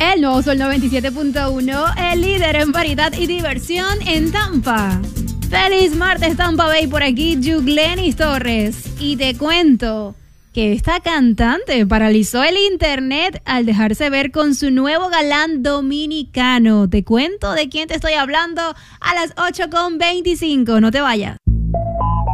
El nuevo Sol 97.1, el líder en variedad y diversión en Tampa. Feliz martes, Tampa Bay, por aquí Yuglenis Torres. Y te cuento que esta cantante paralizó el internet al dejarse ver con su nuevo galán dominicano. Te cuento de quién te estoy hablando a las 8:25. No te vayas.